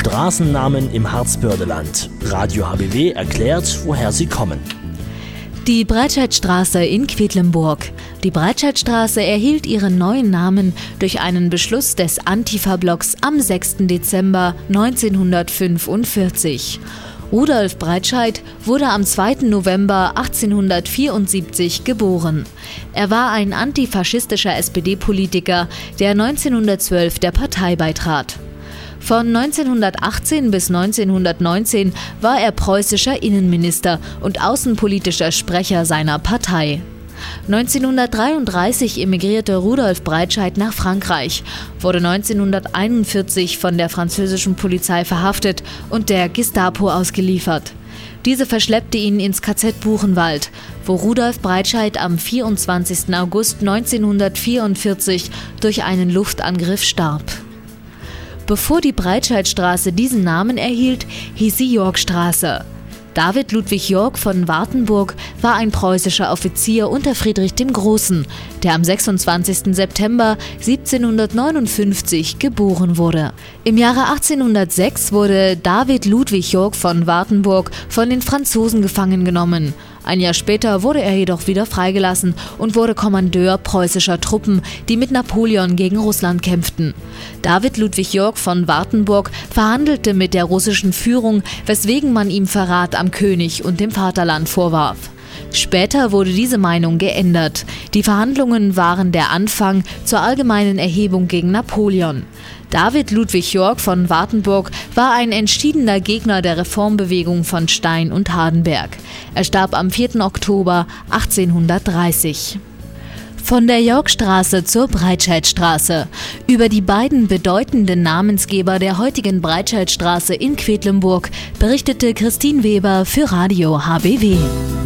Straßennamen im Harzbördeland. Radio HBW erklärt, woher sie kommen. Die Breitscheidstraße in Quedlinburg. Die Breitscheidstraße erhielt ihren neuen Namen durch einen Beschluss des Antifa-Blocks am 6. Dezember 1945. Rudolf Breitscheid wurde am 2. November 1874 geboren. Er war ein antifaschistischer SPD-Politiker, der 1912 der Partei beitrat. Von 1918 bis 1919 war er preußischer Innenminister und außenpolitischer Sprecher seiner Partei. 1933 emigrierte Rudolf Breitscheid nach Frankreich, wurde 1941 von der französischen Polizei verhaftet und der Gestapo ausgeliefert. Diese verschleppte ihn ins KZ Buchenwald, wo Rudolf Breitscheid am 24. August 1944 durch einen Luftangriff starb. Bevor die Breitscheidstraße diesen Namen erhielt, hieß sie Yorckstraße. David Ludwig Yorck von Wartenburg war ein preußischer Offizier unter Friedrich dem Großen, der am 26. September 1759 geboren wurde. Im Jahre 1806 wurde David Ludwig Yorck von Wartenburg von den Franzosen gefangen genommen. Ein Jahr später wurde er jedoch wieder freigelassen und wurde Kommandeur preußischer Truppen, die mit Napoleon gegen Russland kämpften. David Ludwig Yorck von Wartenburg verhandelte mit der russischen Führung, weswegen man ihm Verrat am König und dem Vaterland vorwarf. Später wurde diese Meinung geändert. Die Verhandlungen waren der Anfang zur allgemeinen Erhebung gegen Napoleon. David Ludwig Yorck von Wartenburg war ein entschiedener Gegner der Reformbewegung von Stein und Hardenberg. Er starb am 4. Oktober 1830. Von der Yorckstraße zur Breitscheidstraße. Über die beiden bedeutenden Namensgeber der heutigen Breitscheidstraße in Quedlinburg berichtete Christine Weber für Radio HBW.